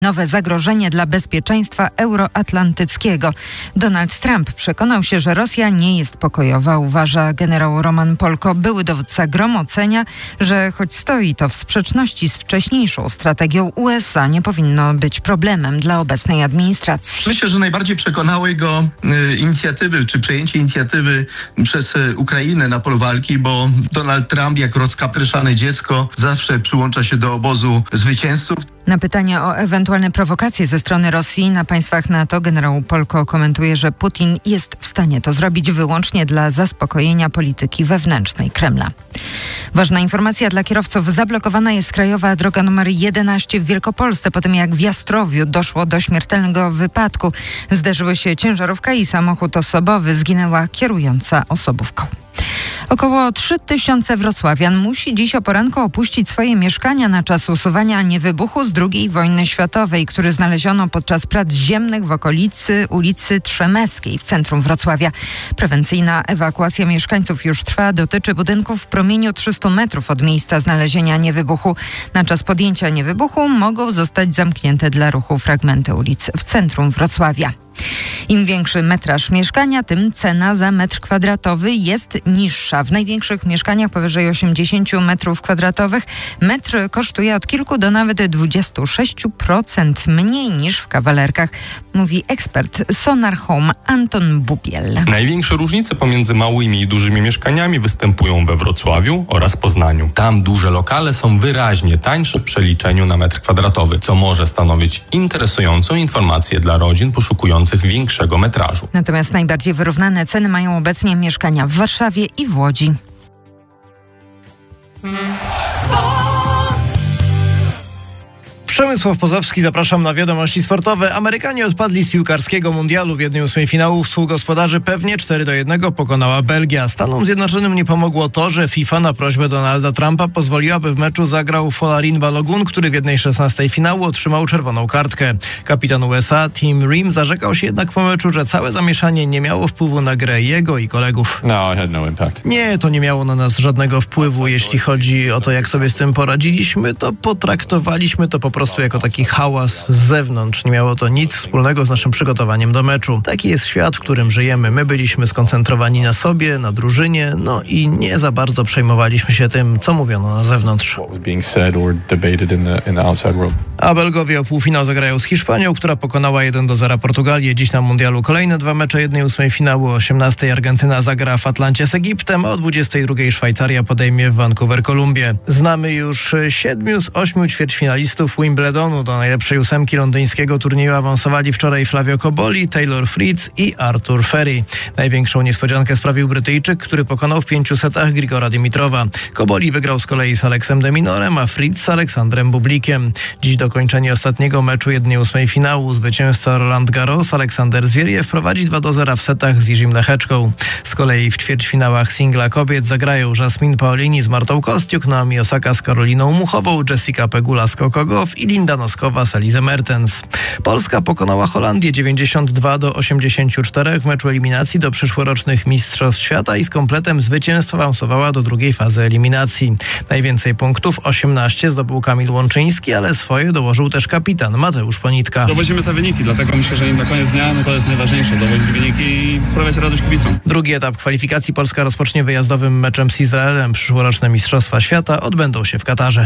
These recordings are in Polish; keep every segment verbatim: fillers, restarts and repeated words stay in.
Nowe zagrożenie dla bezpieczeństwa euroatlantyckiego. Donald Trump przekonał się, że Rosja nie jest pokojowa, uważa generał Roman Polko. Były dowódca GROM ocenia, że choć stoi to w sprzeczności z wcześniejszą strategią U S A, nie powinno być problemem dla obecnej administracji. Myślę, że najbardziej przekonały go y, inicjatywy, czy przejęcie inicjatywy przez y, Ukrainę na polu walki, bo Donald Trump, jak rozkapryszane dziecko, zawsze przyłącza się do obozu zwycięzców. Na pytania o ewentualne prowokacje ze strony Rosji na państwach NATO generał Polko komentuje, że Putin jest w stanie to zrobić wyłącznie dla zaspokojenia polityki wewnętrznej Kremla. Ważna informacja dla kierowców. Zablokowana jest krajowa droga numer jedenaście w Wielkopolsce po tym, jak w Jastrowiu doszło do śmiertelnego wypadku. Zderzyły się ciężarówka i samochód osobowy. Zginęła kierująca osobówką. Około trzy tysiące wrocławian musi dziś o poranku opuścić swoje mieszkania na czas usuwania niewybuchu z drugiej wojny światowej, który znaleziono podczas prac ziemnych w okolicy ulicy Trzemeskiej w centrum Wrocławia. Prewencyjna ewakuacja mieszkańców już trwa. Dotyczy budynków w promieniu trzystu metrów od miejsca znalezienia niewybuchu. Na czas podjęcia niewybuchu mogą zostać zamknięte dla ruchu fragmenty ulic w centrum Wrocławia. Im większy metraż mieszkania, tym cena za metr kwadratowy jest niższa. W największych mieszkaniach powyżej osiemdziesiąt metrów kwadratowych metr kosztuje od kilku do nawet dwudziestu sześciu procent mniej niż w kawalerkach, mówi ekspert Sonar Home Anton Bubiel. Największe różnice pomiędzy małymi i dużymi mieszkaniami występują we Wrocławiu oraz Poznaniu. Tam duże lokale są wyraźnie tańsze w przeliczeniu na metr kwadratowy, co może stanowić interesującą informację dla rodzin poszukujących większego metrażu. Natomiast najbardziej wyrównane ceny mają obecnie mieszkania w Warszawie i w Łodzi. Przemysław Pozowski, zapraszam na wiadomości sportowe. Amerykanie odpadli z piłkarskiego mundialu. W jednej ósmej finału współgospodarzy pewnie cztery do jednego pokonała Belgia. Stanom Zjednoczonym nie pomogło to, że FIFA na prośbę Donalda Trumpa pozwoliła, by w meczu zagrał Folarin Balogun, który w jednej szesnastej finału otrzymał czerwoną kartkę. Kapitan U S A Tim Ream zarzekał się jednak po meczu, że całe zamieszanie nie miało wpływu na grę jego i kolegów. No, I had no impact. Nie, to nie miało na nas żadnego wpływu. Jeśli chodzi o to, jak sobie z tym poradziliśmy, to potraktowaliśmy to po prostu jako taki hałas z zewnątrz. Nie miało to nic wspólnego z naszym przygotowaniem do meczu. Taki jest świat, w którym żyjemy. My byliśmy skoncentrowani na sobie, na drużynie, no i nie za bardzo przejmowaliśmy się tym, co mówiono na zewnątrz. A Belgowie o półfinał zagrają z Hiszpanią, która pokonała jeden do zera Portugalię. Dziś na mundialu kolejne dwa mecze jednej ósmej finału. O osiemnastej Argentyna zagra w Atlancie z Egiptem, a o dwudziestej drugiej Szwajcaria podejmie w Vancouver Kolumbię. Znamy już siedmiu z ośmiu ćwierćfinalistów Wimbledonu. Do najlepszej ósemki londyńskiego turnieju awansowali wczoraj Flavio Cobolli, Taylor Fritz i Arthur Ferry. Największą niespodziankę sprawił Brytyjczyk, który pokonał w pięciu setach Grigora Dimitrowa. Cobolli wygrał z kolei z Aleksem de Minorem, a Fritz z Aleksandrem Bublikiem. Dziś dokończenie ostatniego meczu jednej ósmej finału. Zwycięzca Roland Garros Aleksander Zwieriew prowadzi dwa do zera w setach z Jiřím Lecheczką. Z kolei w ćwierćfinałach singla kobiet zagrają Jasmine Paolini z Martą Kostiuk, Naomi Osaka z Karoliną Muchową, Jessica Pegula z Coco Gauff i Linda Noskowa z Elizę Mertens. Polska pokonała Holandię dziewięćdziesiąt dwa do osiemdziesięciu czterech w meczu eliminacji do przyszłorocznych Mistrzostw Świata i z kompletem zwycięstw awansowała do drugiej fazy eliminacji. Najwięcej punktów, osiemnaście, zdobył Kamil Łączyński, ale swoje dołożył też kapitan Mateusz Ponitka. Dowozimy te wyniki, dlatego myślę, że na koniec dnia no to jest najważniejsze, dowodzić wyniki i sprawiać radość kibicom. Drugi etap kwalifikacji Polska rozpocznie wyjazdowym meczem z Izraelem. Przyszłoroczne Mistrzostwa Świata odbędą się w Katarze.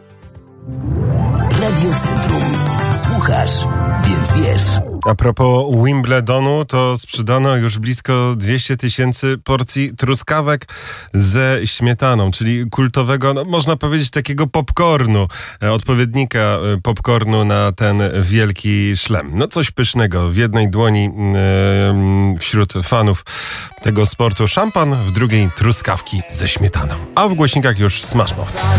Radio Centrum. Słuchasz, więc wiesz. A propos Wimbledonu, to sprzedano już blisko dwieście tysięcy porcji truskawek ze śmietaną, czyli kultowego, no, można powiedzieć takiego popcornu, odpowiednika popcornu na ten wielki szlem. No coś pysznego w jednej dłoni yy, wśród fanów tego sportu szampan, w drugiej truskawki ze śmietaną. A w głośnikach już Smash Mouth.